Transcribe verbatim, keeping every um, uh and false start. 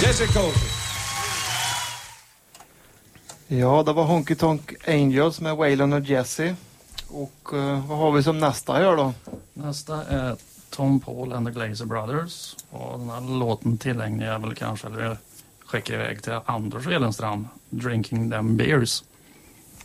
Jesse Coulter. Ja, det var Honky Tonk Angels med Waylon och Jesse. Och uh, vad har vi som nästa här då? Nästa är Tom Paul and the Glazer Brothers. Och den här låten tillägnar jag väl kanske, eller skickar iväg till Anders Elenstrand, Drinking Them Beers.